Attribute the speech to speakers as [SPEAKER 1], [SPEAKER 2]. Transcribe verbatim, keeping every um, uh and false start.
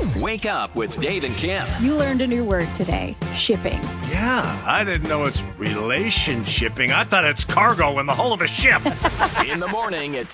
[SPEAKER 1] Wake up with Dave and Kim.
[SPEAKER 2] You learned a new word today, shipping.
[SPEAKER 3] Yeah, I didn't know it's relationshipping. I thought it's cargo in the hull of a ship.
[SPEAKER 1] In the morning at